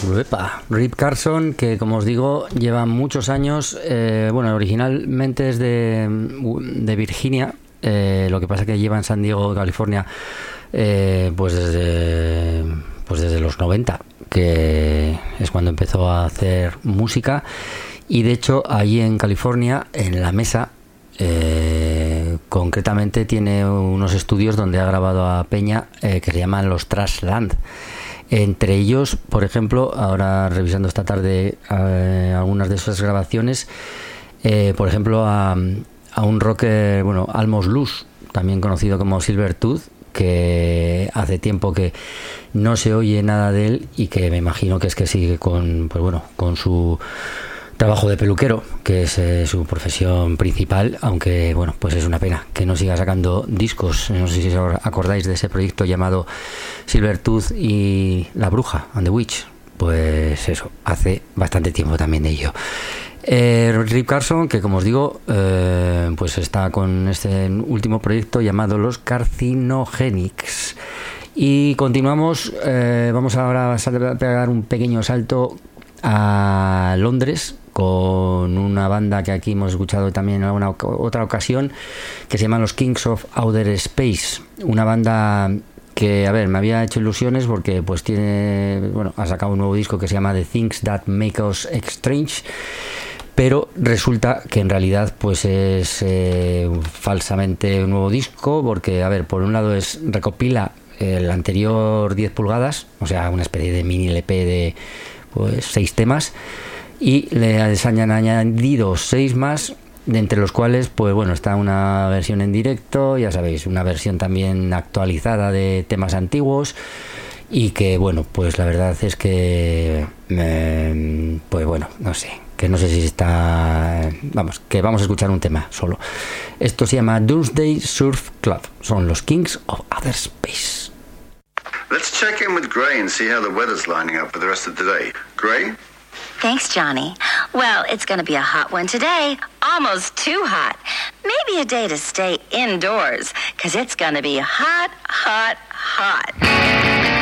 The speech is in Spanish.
Uepa. Rip Carson, que como os digo, lleva muchos años, originalmente es de Virginia, lo que pasa que lleva en San Diego, California, pues desde los 90, que es cuando empezó a hacer música, y de hecho allí en California, en La Mesa, concretamente tiene unos estudios donde ha grabado a peña que se llaman los Trashland. Entre ellos, por ejemplo, ahora revisando esta tarde algunas de esas grabaciones, por ejemplo a un rocker, Almos Luz, también conocido como Silvertooth, que hace tiempo que no se oye nada de él y que me imagino que es que sigue con su trabajo de peluquero, que es su profesión principal, aunque pues es una pena que no siga sacando discos. No sé si os acordáis de ese proyecto llamado Silvertooth y La Bruja and the Witch, pues eso, hace bastante tiempo también de ello. Rip Carson, que como os digo, pues está con este último proyecto llamado Los Carcinogenics. Y continuamos, vamos ahora a pegar un pequeño salto a Londres con una banda que aquí hemos escuchado también en alguna otra ocasión, que se llaman los Kings of Outer Space, una banda que, me había hecho ilusiones porque pues ha sacado un nuevo disco que se llama The Things That Make Us Strange, pero resulta que en realidad pues es falsamente un nuevo disco, porque por un lado recopila el anterior 10 pulgadas, o sea, una especie de mini LP de 6 temas, y le han añadido 6 más, de entre los cuales está una versión en directo, ya sabéis, una versión también actualizada de temas antiguos, y que pues la verdad es que no sé, que no sé si está, que vamos a escuchar un tema solo. Esto se llama Doomsday Surf Club, son los Kings of Outer Space. Let's check in with Gray and see how the weather's lining up for the rest of the day. Gray? Thanks, Johnny. Well, it's going to be a hot one today. Almost too hot. Maybe a day to stay indoors, because it's going to be hot, hot, hot.